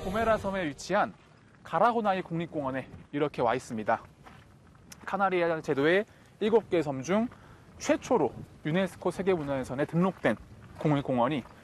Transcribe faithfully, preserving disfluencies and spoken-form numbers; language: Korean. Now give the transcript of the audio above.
고메라 섬에 위치한 가라고나이 국립공원에 이렇게 와 있습니다. 카나리아 제도의 일곱 개 섬 중 최초로 유네스코 세계문화유산에 등록된 국립공원이